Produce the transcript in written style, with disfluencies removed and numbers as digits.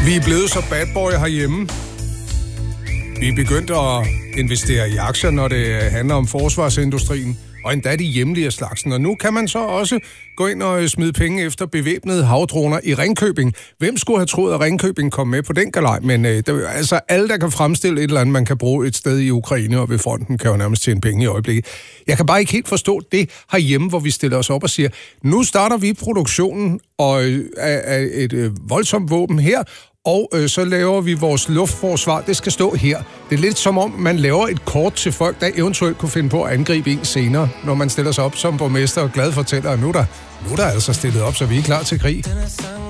Vi er blevet så bad boy herhjemme. Vi er begyndt at investere i aktier, når det handler om forsvarsindustrien, og endda de hjemlige slagsen. Og nu kan man så også gå ind og smide penge efter bevæbnede havdroner i Ringkøbing. Hvem skulle have troet, at Ringkøbing kom med på den galej? Men altså alle, der kan fremstille et eller andet, man kan bruge et sted i Ukraine og ved fronten, kan jo nærmest tjene penge i øjeblikket. Jeg kan bare ikke helt forstå det herhjemme, hvor vi stiller os op og siger, nu starter vi produktionen af et voldsomt våben her, og så laver vi vores luftforsvar. Det skal stå her. Det er lidt som om, man laver et kort til folk, der eventuelt kunne finde på at angribe en senere, når man stiller sig op som borgmester og glad fortæller, at nu er der altså stillet op, så vi er klar til krig.